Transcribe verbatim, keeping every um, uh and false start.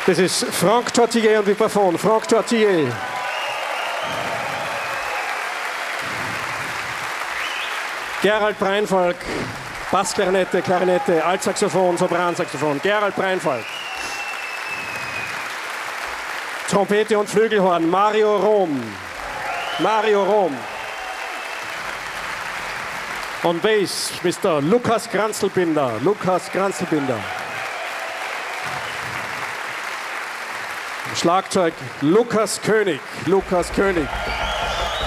Das ist Franck Tortiller und Vibraphon. Franck Tortiller. Gerald Breinvolk, Bassklarinette, Klarinette, Altsaxophon, Sopransaxophon. Gerald Breinvolk. Trompete und Flügelhorn, Mario Rom. Mario Rom. Und Bass, Mister Lukas Granzelbinder. Lukas Granzelbinder. Schlagzeug, Lukas König. Lukas König.